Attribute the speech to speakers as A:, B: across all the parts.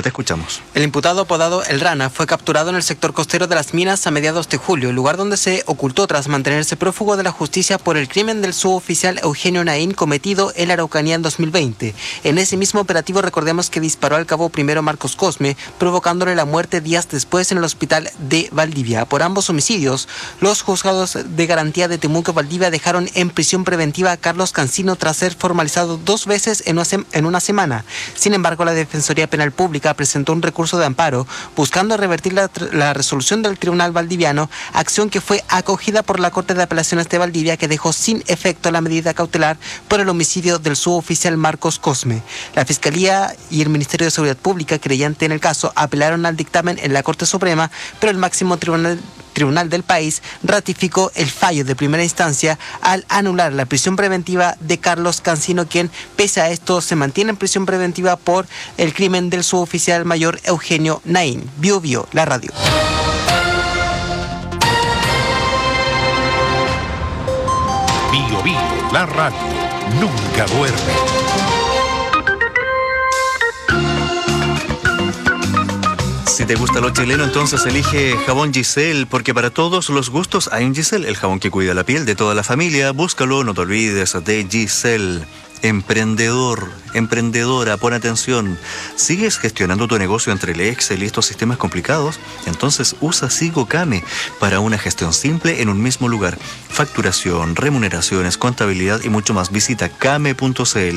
A: te escuchamos.
B: El imputado apodado El Rana fue capturado en el sector costero de Las Minas a mediados de julio, lugar donde se ocultó tras mantenerse prófugo de la justicia por el crimen del suboficial Eugenio Naín cometido en la Araucanía en 2020. En ese mismo operativo recordemos que disparó al cabo primero Marcos Cosme, provocándole la muerte días después en el hospital de Valdivia. Por ambos homicidios, los juzgados de garantía de Temuco Valdivia dejaron en prisión preventiva a Carlos Cancino tras ser formalizado 2 veces en una semana. Sin embargo, la Defensoría Penal Pública presentó un recurso de amparo buscando revertir la resolución del Tribunal Valdiviano, acción que fue acogida por la Corte de Apelaciones de Valdivia, que dejó sin efecto la medida cautelar por el homicidio del suboficial Marcos Cosme. La Fiscalía y el Ministerio de Seguridad Pública, creyente en el caso, apelaron al dictamen en la Corte Suprema, pero el máximo tribunal del país ratificó el fallo de primera instancia al anular la prisión preventiva de Carlos Cancino, quien pese a esto se mantiene en prisión preventiva por el crimen del suboficial mayor Eugenio Naín. Bio Bio, la radio.
C: Bio Bio, la radio, nunca duerme.
A: Si te gusta lo chileno, entonces elige jabón Giselle, porque para todos los gustos hay un Giselle, el jabón que cuida la piel de toda la familia. Búscalo, no te olvides de Giselle. Emprendedor, emprendedora, pon atención. ¿Sigues gestionando tu negocio entre el Excel y estos sistemas complicados? Entonces usa SigoKame para una gestión simple en un mismo lugar. Facturación, remuneraciones, contabilidad y mucho más. Visita kame.cl.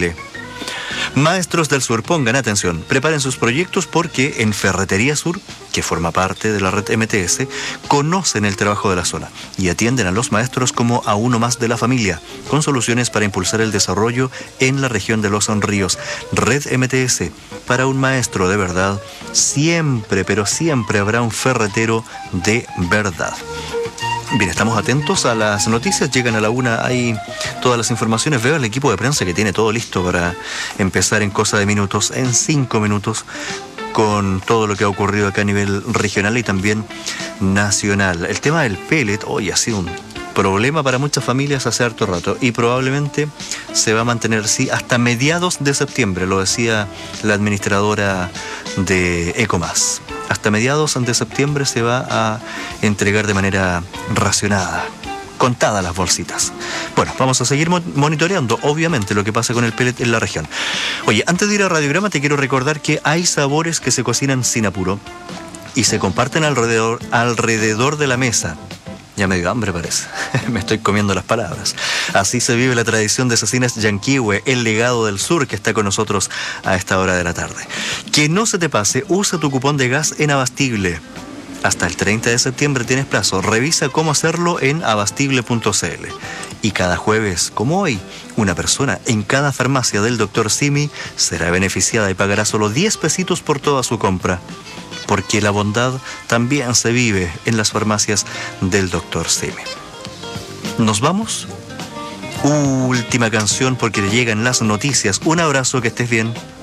A: Maestros del Sur, pongan atención, preparen sus proyectos porque en Ferretería Sur, que forma parte de la red MTS, conocen el trabajo de la zona y atienden a los maestros como a uno más de la familia, con soluciones para impulsar el desarrollo en la región de Los Ríos. Red MTS, para un maestro de verdad, siempre, pero siempre habrá un ferretero de verdad. Bien, estamos atentos a las noticias, llegan a la 1, hay todas las informaciones. Veo al equipo de prensa que tiene todo listo para empezar en cosa de minutos, en 5 minutos, con todo lo que ha ocurrido acá a nivel regional y también nacional. El tema del pellet hoy ha sido un problema para muchas familias hace harto rato y probablemente se va a mantener así hasta mediados de septiembre, lo decía la administradora de Ecomas. Hasta mediados de septiembre se va a entregar de manera racionada, contadas las bolsitas. Bueno, vamos a seguir monitoreando, obviamente, lo que pasa con el pellet en la región. Oye, antes de ir a Radiograma, te quiero recordar que hay sabores que se cocinan sin apuro y se comparten alrededor de la mesa. Ya me dio hambre, parece. Me estoy comiendo las palabras. Así se vive la tradición de Cecinas Yanquihue, el legado del sur que está con nosotros a esta hora de la tarde. Que no se te pase, usa tu cupón de gas en Abastible. Hasta el 30 de septiembre tienes plazo. Revisa cómo hacerlo en abastible.cl. Y cada jueves, como hoy, una persona en cada farmacia del Dr. Simi será beneficiada y pagará solo 10 pesitos por toda su compra. Porque la bondad también se vive en las farmacias del Dr. Simi. ¿Nos vamos? Última canción porque le llegan las noticias. Un abrazo, que estés bien.